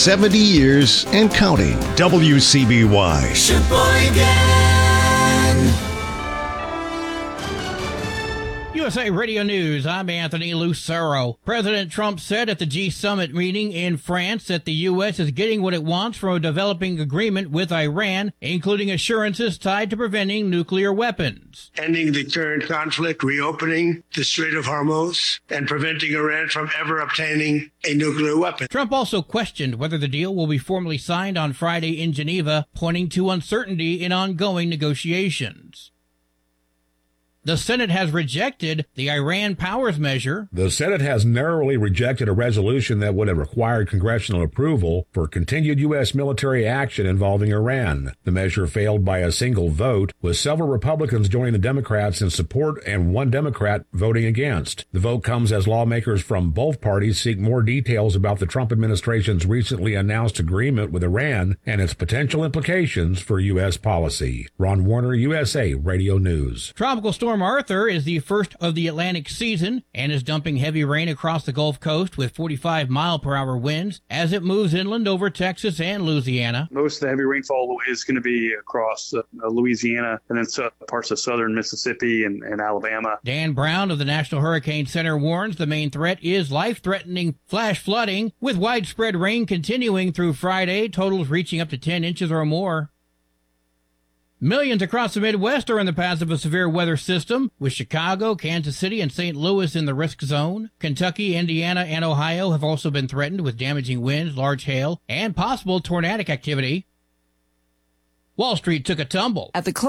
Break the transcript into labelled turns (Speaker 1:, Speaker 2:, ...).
Speaker 1: 70 years and counting. WCBY.
Speaker 2: Sheboygan.
Speaker 3: USA Radio News, I'm Anthony Lucero. President Trump said at the G-Summit meeting in France that the U.S. is getting what it wants from a developing agreement with Iran, including assurances tied to preventing nuclear weapons.
Speaker 4: Ending the current conflict, reopening the Strait of Hormuz, and preventing Iran from ever obtaining a nuclear weapon.
Speaker 3: Trump also questioned whether the deal will be formally signed on Friday in Geneva, pointing to uncertainty in ongoing negotiations. The Senate has rejected the Iran powers measure.
Speaker 5: The Senate has narrowly rejected a resolution that would have required congressional approval for continued U.S. military action involving Iran. The measure failed by a single vote, with several Republicans joining the Democrats in support and one Democrat voting against. The vote comes as lawmakers from both parties seek more details about the Trump administration's recently announced agreement with Iran and its potential implications for U.S. policy. Ron Warner, USA Radio News.
Speaker 3: Tropical Storm Arthur is the first of the Atlantic season and is dumping heavy rain across the Gulf Coast with 45-mile-per-hour winds as it moves inland over Texas and Louisiana.
Speaker 6: Most of the heavy rainfall is going to be across Louisiana and then parts of southern Mississippi and Alabama.
Speaker 3: Dan Brown of the National Hurricane Center warns the main threat is life-threatening flash flooding, with widespread rain continuing through Friday, totals reaching up to 10 inches or more. Millions across the Midwest are in the path of a severe weather system, with Chicago, Kansas City, and St. Louis in the risk zone. Kentucky, Indiana, and Ohio have also been threatened with damaging winds, large hail, and possible tornadic activity. Wall Street took a tumble.
Speaker 7: At the